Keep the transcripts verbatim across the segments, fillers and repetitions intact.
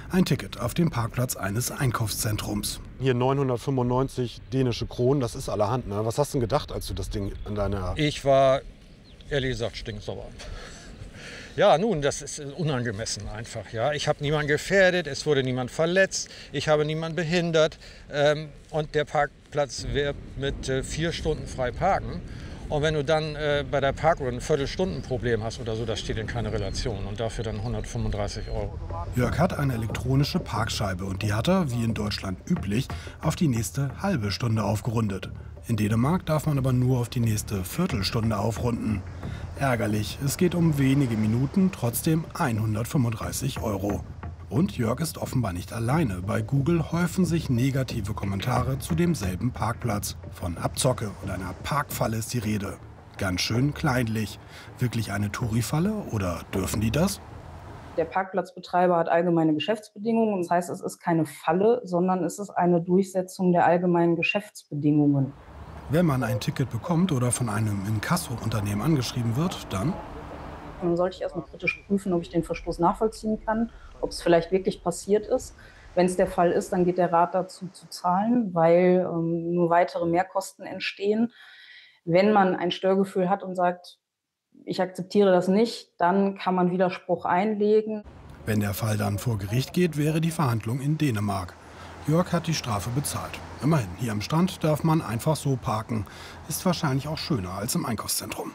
Ein Ticket auf dem Parkplatz eines Einkaufszentrums. Hier neunhundertfünfundneunzig dänische Kronen, das ist allerhand. Ne? Was hast du denn gedacht, als du das Ding an deiner... Ich war, ehrlich gesagt, stinksauer. Ja, nun, das ist unangemessen einfach. Ja. Ich habe niemanden gefährdet, es wurde niemand verletzt, ich habe niemanden behindert. Ähm, und der Parkplatz wird mit äh, vier Stunden frei parken. Und wenn du dann äh, bei der Parkuhr ein Viertelstundenproblem hast oder so, das steht in keiner Relation. Und dafür dann hundertfünfunddreißig Euro. Jörg hat eine elektronische Parkscheibe und die hat er, wie in Deutschland üblich, auf die nächste halbe Stunde aufgerundet. In Dänemark darf man aber nur auf die nächste Viertelstunde aufrunden. Ärgerlich, es geht um wenige Minuten, trotzdem hundertfünfunddreißig Euro. Und Jörg ist offenbar nicht alleine. Bei Google häufen sich negative Kommentare zu demselben Parkplatz. Von Abzocke und einer Parkfalle ist die Rede. Ganz schön kleinlich. Wirklich eine Touri-Falle oder dürfen die das? Der Parkplatzbetreiber hat allgemeine Geschäftsbedingungen. Das heißt, es ist keine Falle, sondern es ist eine Durchsetzung der allgemeinen Geschäftsbedingungen. Wenn man ein Ticket bekommt oder von einem Inkasso-Unternehmen angeschrieben wird, dann? Dann sollte ich erstmal kritisch prüfen, ob ich den Verstoß nachvollziehen kann, ob es vielleicht wirklich passiert ist. Wenn es der Fall ist, dann geht der Rat dazu zu zahlen, weil ähm, nur weitere Mehrkosten entstehen. Wenn man ein Störgefühl hat und sagt, ich akzeptiere das nicht, dann kann man Widerspruch einlegen. Wenn der Fall dann vor Gericht geht, wäre die Verhandlung in Dänemark. Jörg hat die Strafe bezahlt. Immerhin, hier am Strand darf man einfach so parken. Ist wahrscheinlich auch schöner als im Einkaufszentrum.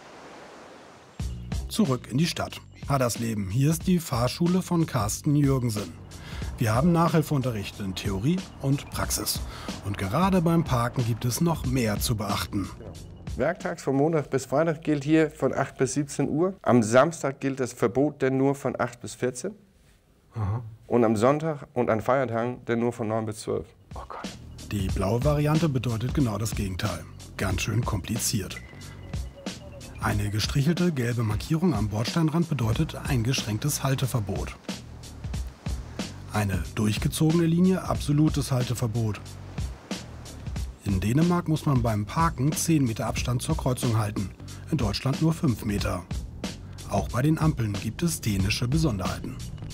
Zurück in die Stadt. Haddersleben, hier ist die Fahrschule von Carsten Jürgensen. Wir haben Nachhilfeunterricht in Theorie und Praxis. Und gerade beim Parken gibt es noch mehr zu beachten. Werktags von Montag bis Freitag gilt hier von acht bis siebzehn Uhr. Am Samstag gilt das Verbot dann nur von acht bis vierzehn. Aha. Und am Sonntag und an Feiertagen dann nur von neun bis zwölf. Oh Gott. Die blaue Variante bedeutet genau das Gegenteil. Ganz schön kompliziert. Eine gestrichelte gelbe Markierung am Bordsteinrand bedeutet eingeschränktes Halteverbot. Eine durchgezogene Linie absolutes Halteverbot. In Dänemark muss man beim Parken zehn Meter Abstand zur Kreuzung halten, in Deutschland nur fünf Meter. Auch bei den Ampeln gibt es dänische Besonderheiten.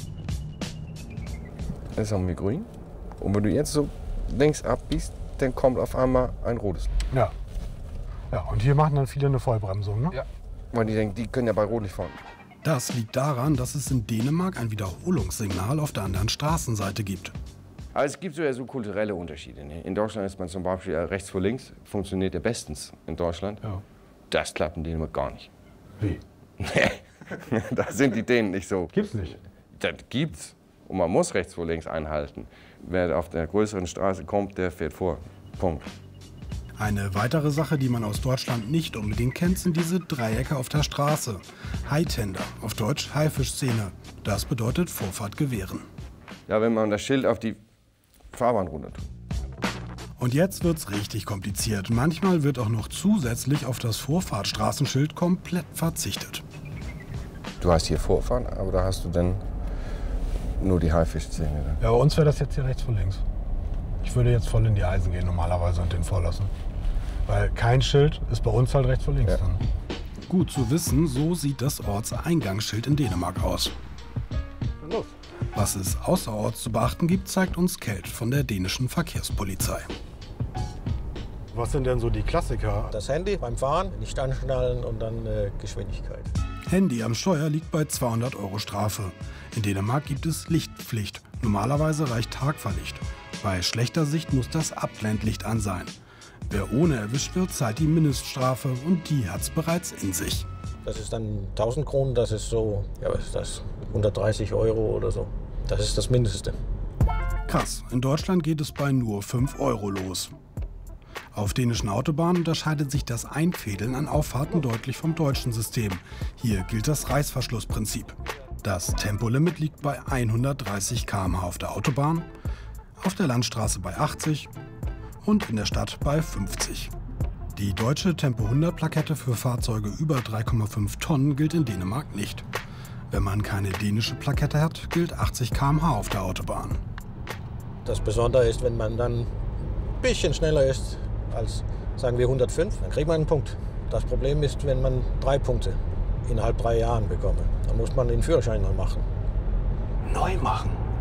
Das haben wir grün. Und wenn du jetzt so links abbiegst, dann kommt auf einmal ein rotes. Ja. Ja, und hier machen dann viele eine Vollbremsung, ne? Ja. Weil die denken, die können ja bei Rot nicht fahren. Das liegt daran, dass es in Dänemark ein Wiederholungssignal auf der anderen Straßenseite gibt. Also es gibt so, ja so kulturelle Unterschiede. Ne? In Deutschland ist man zum Beispiel rechts vor links, funktioniert ja bestens in Deutschland. Ja. Das klappt in Dänemark gar nicht. Wie? Nee, da sind die Dänen nicht so. Gibt's nicht? Das gibt's. Und man muss rechts vor links einhalten. Wer auf der größeren Straße kommt, der fährt vor. Punkt. Eine weitere Sache, die man aus Deutschland nicht unbedingt kennt, sind diese Dreiecke auf der Straße. Haitender, auf Deutsch Haifischszene. Das bedeutet Vorfahrt gewähren. Ja, wenn man das Schild auf die Fahrbahn runter tut. Und jetzt wird's richtig kompliziert. Manchmal wird auch noch zusätzlich auf das Vorfahrtstraßenschild komplett verzichtet. Du hast hier Vorfahren, aber da hast du dann nur die Haifischszene. Ja, bei uns wäre das jetzt hier rechts vor links. Ich würde jetzt voll in die Eisen gehen normalerweise und den vorlassen. Weil kein Schild ist bei uns halt rechts vor links. Ja. Dann. Gut zu wissen, so sieht das Ortseingangsschild in Dänemark aus. Los. Was es außerorts zu beachten gibt, zeigt uns Kelt von der dänischen Verkehrspolizei. Was sind denn so die Klassiker? Das Handy beim Fahren, nicht anschnallen und dann äh, Geschwindigkeit. Handy am Steuer liegt bei zweihundert Euro Strafe. In Dänemark gibt es Lichtpflicht. Normalerweise reicht Tagfahrlicht. Bei schlechter Sicht muss das Abblendlicht an sein. Wer ohne erwischt wird, zahlt die Mindeststrafe und die hat's bereits in sich. Das ist dann tausend Kronen, das ist so, ja was ist das, hundertdreißig Euro oder so. Das ist das Mindeste. Krass, in Deutschland geht es bei nur fünf Euro los. Auf dänischen Autobahnen unterscheidet sich das Einfädeln an Auffahrten deutlich vom deutschen System. Hier gilt das Reißverschlussprinzip. Das Tempolimit liegt bei hundertdreißig Kilometer pro Stunde auf der Autobahn, auf der Landstraße bei achtzig und in der Stadt bei fünfzig. Die deutsche Tempo hundert Plakette für Fahrzeuge über drei Komma fünf Tonnen gilt in Dänemark nicht. Wenn man keine dänische Plakette hat, gilt achtzig Kilometer pro Stunde auf der Autobahn. Das Besondere ist, wenn man dann ein bisschen schneller ist als, sagen wir, hundertfünf, dann kriegt man einen Punkt. Das Problem ist, wenn man drei Punkte innerhalb drei Jahren bekommt. Dann muss man den Führerschein neu machen. Neu machen?